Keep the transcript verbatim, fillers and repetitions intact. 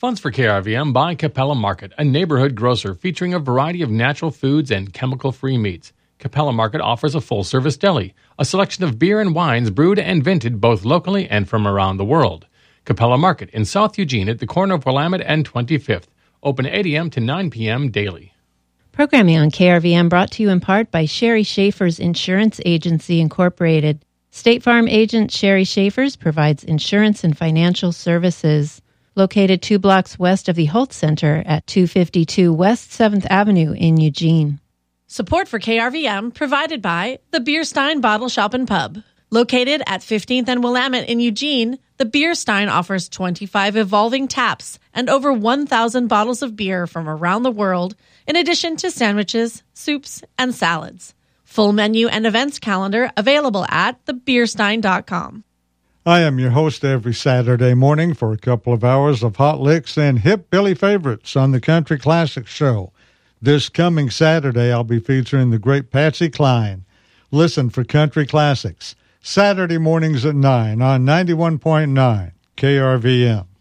Funds for K R V M by Capella Market, a neighborhood grocer featuring a variety of natural foods and chemical-free meats. Capella Market offers a full-service deli, a selection of beer and wines brewed and vented both locally and from around the world. Capella Market in South Eugene at the corner of Willamette and twenty-fifth. Open eight a.m. to nine p.m. daily. Programming on K R V M brought to you in part by Sherry Schaefer's Insurance Agency, Incorporated. State Farm agent Sherry Schaefer's provides insurance and financial services. Located two blocks west of the Holt Center at two fifty-two West seventh Avenue in Eugene. Support for K R V M provided by the Bierstein Bottle Shop and Pub. Located at fifteenth and Willamette in Eugene, the Bierstein offers twenty-five evolving taps and over one thousand bottles of beer from around the world, in addition to sandwiches, soups, and salads. Full menu and events calendar available at the bierstein dot com. I am your host every Saturday morning for a couple of hours of hot licks and hip Billy favorites on the Country Classics Show. This coming Saturday, I'll be featuring the great Patsy Cline. Listen for Country Classics, Saturday mornings at nine on ninety-one point nine K R V M.